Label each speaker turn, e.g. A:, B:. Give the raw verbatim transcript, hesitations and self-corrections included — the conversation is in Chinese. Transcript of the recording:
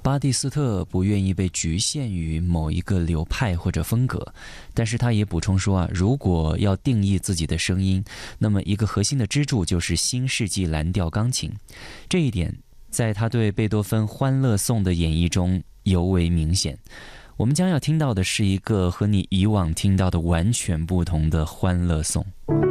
A: 巴蒂斯特不愿意被局限于某一个流派或者风格，但是他也补充说啊，如果要定义自己的声音，那么一个核心的支柱就是新世纪蓝调钢琴。这一点在他对贝多芬《欢乐颂》的演绎中尤为明显。我们将要听到的是一个和你以往听到的完全不同的《欢乐颂》。